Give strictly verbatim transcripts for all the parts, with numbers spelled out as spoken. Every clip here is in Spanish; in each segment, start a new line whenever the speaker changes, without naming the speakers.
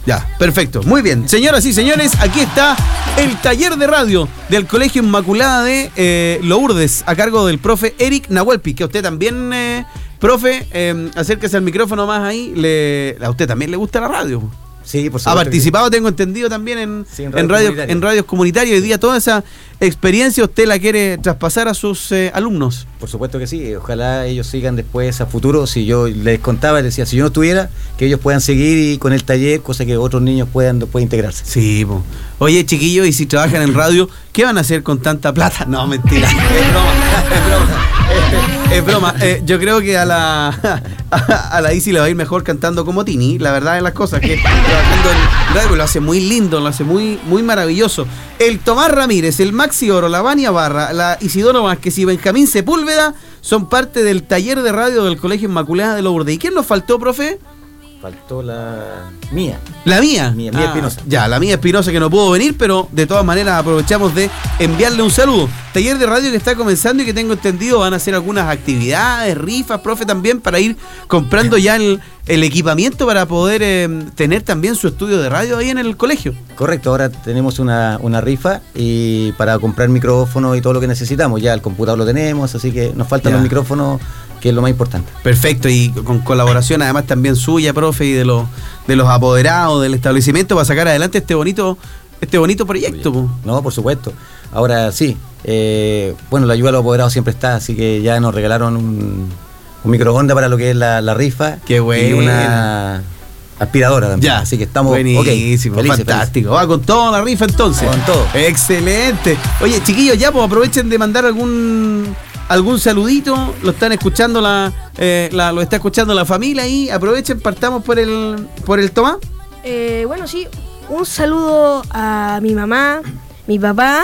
Ya, perfecto. Muy bien. Señoras y señores, aquí está el taller de radio del Colegio Inmaculada de eh, Lourdes, a cargo del profe Eric Nahuelpi, que a usted también, eh, profe, eh, acérquese al micrófono más ahí, le, a usted también le gusta la radio.
Sí, por supuesto.
Ha participado, tengo entendido, también en,
sí, en,
radio en, radio,
comunitaria.
en radios comunitarias. Hoy día toda esa experiencia usted la quiere traspasar a sus eh, alumnos.
Por supuesto que sí. Ojalá ellos sigan después a futuro. Si yo les contaba, les decía, si yo no estuviera, que ellos puedan seguir y con el taller, cosa que otros niños puedan, puedan integrarse.
Sí, po. Oye, chiquillos, y si trabajan en radio, ¿qué van a hacer con tanta plata? No, mentira. Es broma, es broma. Es, es broma. Eh, yo creo que a la a, a la Isi le va a ir mejor cantando como Tini. La verdad es las cosas, que trabajando en radio lo hace muy lindo, lo hace muy, muy maravilloso. El Tomás Ramírez, el Maxi Oro, la Vania Barra, la Isidoro Vázquez y Benjamín Sepúlveda son parte del taller de radio del Colegio Inmaculada de Lourdes. ¿Y quién nos faltó, profe?
Faltó la mía.
¿La mía?
Mía, Mía
ah,
Espinosa.
Ya, la mía Espinosa, que no pudo venir, pero de todas maneras aprovechamos de enviarle un saludo. Taller de radio que está comenzando y que tengo entendido van a hacer algunas actividades, rifas, profe, también para ir comprando ya el, el equipamiento para poder eh, tener también su estudio de radio ahí en el colegio.
Correcto, ahora tenemos una, una rifa y para comprar micrófonos y todo lo que necesitamos. Ya el computador lo tenemos, así que nos faltan
Ya.
los micrófonos, que es lo más importante.
Perfecto, y con colaboración además también suya, profe, y de los de los apoderados del establecimiento para sacar adelante este bonito este bonito proyecto. Po.
No, por supuesto. Ahora sí, eh, bueno, la ayuda a los apoderados siempre está, así que ya nos regalaron un, un microondas para lo que es la, la rifa.
Qué bueno.
Y una aspiradora también.
Ya,
así que estamos
buenísimo,
okay, felices,
fantástico. Va con toda la rifa entonces.
Con todo.
Excelente. Oye, chiquillos, ya pues aprovechen de mandar algún algún saludito. Lo están escuchando la, eh, la lo está escuchando la familia ahí. Aprovechen, partamos por el por el Tomás.
Eh, bueno, sí, un saludo a mi mamá, mi papá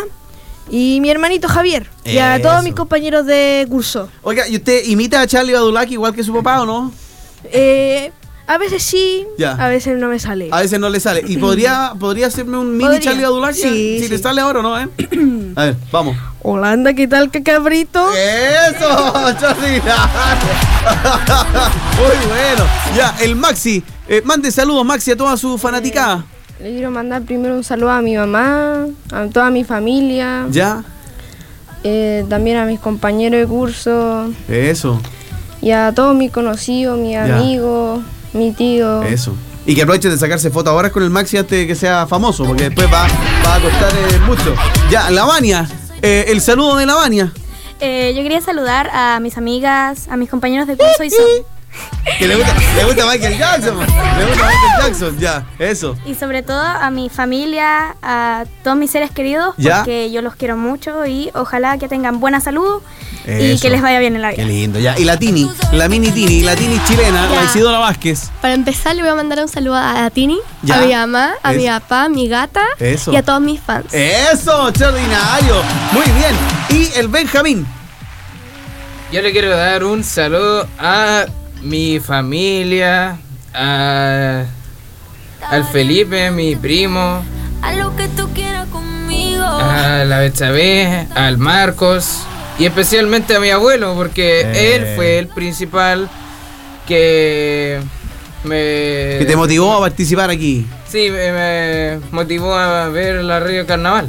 y mi hermanito Javier. Y a
Eso.
todos mis compañeros de curso.
Oiga, ¿y usted imita a Charlie Badulaki igual que su papá o no?
Eh, a veces sí,
Ya.
a veces no me sale.
A veces no le sale. ¿Y podría, podría hacerme un mini
Podría.
Charlie Badulaki?
Sí,
Si
sí.
le sale ahora o no, ¿eh? A ver, vamos.
Hola, anda, ¿qué tal, que cabrito?
¡Eso, Charlie! Muy bueno. Ya, el Maxi. Eh, mande saludos, Maxi, a toda su fanaticada.
Le quiero mandar primero un saludo a mi mamá, a toda mi familia,
Ya,
eh, también a mis compañeros de curso
eso,
y a todos mis conocidos, mis
Ya.
amigos, mi tío.
eso. Y que aprovechen de sacarse fotos ahora con el Maxi antes de que sea famoso, porque después va, va a costar eh, mucho. Ya, la Vania. Eh, el saludo de la Vania.
Eh, yo quería saludar a mis amigas, a mis compañeros de curso y son,
Que le gusta, le gusta Michael Jackson. Le gusta Michael Jackson, ya, eso.
y sobre todo a mi familia, a todos mis seres queridos,
Ya.
porque yo los quiero mucho y ojalá que tengan buena salud y
Eso.
que les vaya bien en la vida.
Qué lindo, ya. Y la Tini, la mini Tini, la Tini chilena,
Ya.
la Isidora Vázquez.
Para empezar, le voy a mandar un saludo a Tini,
Ya.
a mi mamá, a
Eso.
mi papá, a mi gata
Eso.
y a todos mis fans.
Eso, extraordinario. Muy bien. Y el Benjamín.
Yo le quiero dar un saludo a mi familia, a, al Felipe, mi primo,
A lo que tú quieras conmigo.
a la Betsabe, al Marcos y especialmente a mi abuelo, porque
Eh.
él fue el principal que me...
Que te motivó a participar aquí.
Sí, me, me motivó a ver la Radio Carnaval.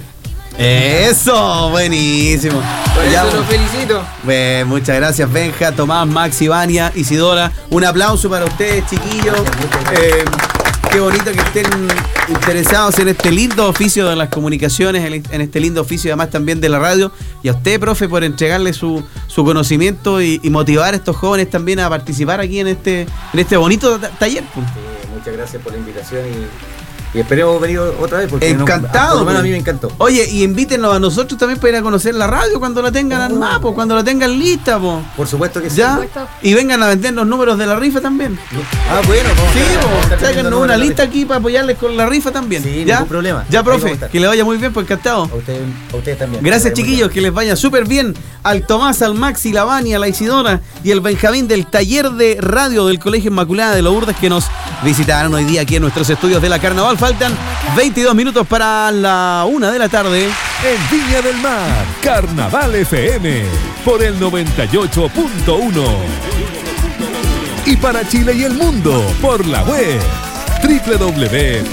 Eso, buenísimo.
Por
Ya,
eso lo felicito.
pues, muchas gracias, Benja, Tomás, Maxi, Vania, Isidora. Un aplauso para ustedes, chiquillos. Eh, qué bonito que estén interesados en este lindo oficio de las comunicaciones, en en este lindo oficio además también de la radio. Y a usted, profe, por entregarle su, su conocimiento y, y motivar a estos jóvenes también a participar aquí en este, en este bonito ta- taller. Pues.
Eh, muchas gracias por la invitación y, y esperemos venir otra vez porque
Encantado,
no, por lo menos a
pues.
mí me encantó.
Oye, y invítenos a nosotros también para ir a conocer la radio cuando la tengan armada, po, cuando la tengan lista, po.
Por supuesto que sí.
¿Ya? Y vengan a vender los números de la rifa también.
Ah, bueno, vamos
Sí,
a estar- vamos a
po,
estar
tráiganos
vendiendo
una
números.
lista aquí para apoyarles con la rifa también.
Sí,
¿Ya?
ningún problema.
Ya,
Ahí vamos a
profe,
estar.
que le vaya muy bien, pues encantado.
A ustedes, a ustedes también.
Gracias,
Que vaya muy
chiquillos, que les vaya súper bien al Tomás, al Maxi, la Vania, la Isidora y el Benjamín del taller de radio del Colegio Inmaculada de Lourdes que nos visitaron hoy día aquí en nuestros estudios de la Carnaval. Faltan veintidós minutos para la una de la tarde.
En Viña del Mar, Carnaval F M, por el noventa y ocho punto uno. Y para Chile y el mundo, por la web, doble u doble u doble u